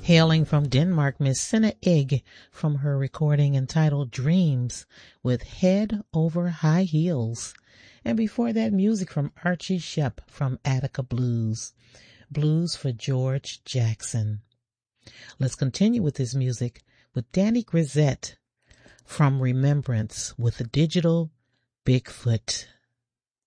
Hailing from Denmark, Miss Senna Egg from her recording entitled Dreams with Head Over High Heels. And before that, music from Archie Shepp from Attica Blues. Blues for George Jackson. Let's continue with this music with Danny Grisette from Remembrance with the digital Bigfoot.